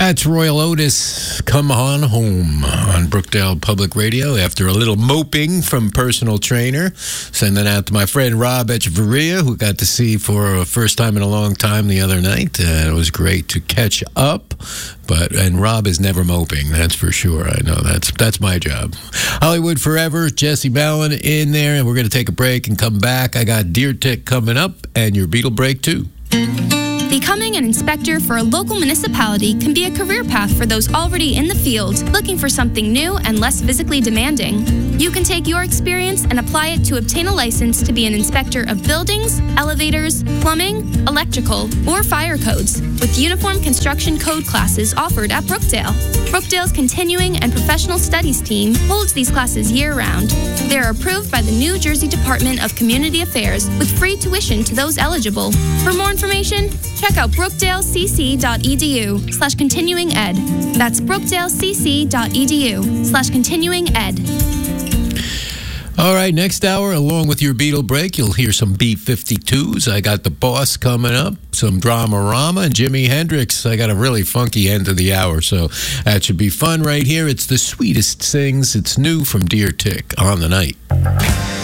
That's Royal Otis, Come On Home on Brookdale Public Radio after a little moping from personal trainer. Sending out to my friend Rob Echevarria, who got to see for a first time in a long time the other night. It was great to catch up. And Rob is never moping, that's for sure. I know that's my job. Hollywood Forever, Jesse Ballin in there, and we're going to take a break and come back. I got Deer Tick coming up and your Beetle Break too. Becoming an inspector for a local municipality can be a career path for those already in the field, looking for something new and less physically demanding. You can take your experience and apply it to obtain a license to be an inspector of buildings, elevators, plumbing, electrical, or fire codes, with uniform construction code classes offered at Brookdale. Brookdale's Continuing and Professional Studies team holds these classes year-round. They are approved by the New Jersey Department of Community Affairs with free tuition to those eligible. For more information, check out brookdalecc.edu/continuinged. That's brookdalecc.edu/continuinged. All right, next hour, along with your Beetle Break, you'll hear some B-52s. I got The Boss coming up, some Dramarama, and Jimi Hendrix. I got a really funky end of the hour, so that should be fun right here. It's The Sweetest Things. It's new from Deer Tick on the night.